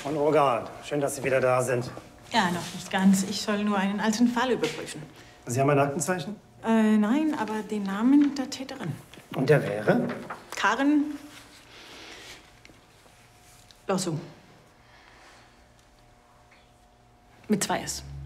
Und Urgard, schön, dass Sie wieder da sind. Ja, noch nicht ganz. Ich soll nur einen alten Fall überprüfen. Sie haben ein Aktenzeichen? Nein, aber den Namen der Täterin. Und der wäre? Karen Lossung. Mit 2 S.